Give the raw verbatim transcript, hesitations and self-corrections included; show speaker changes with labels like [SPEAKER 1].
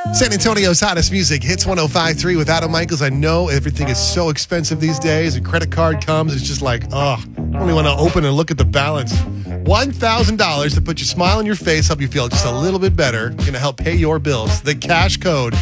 [SPEAKER 1] San Antonio's hottest music, Hits one oh five point three with Adam Michaels. I know everything is so expensive these days. A credit card comes, it's just like, oh, I only want to open and look at the balance. one thousand dollars to put your smile on your face, help you feel just a little bit better. Going to help pay your bills. The cash code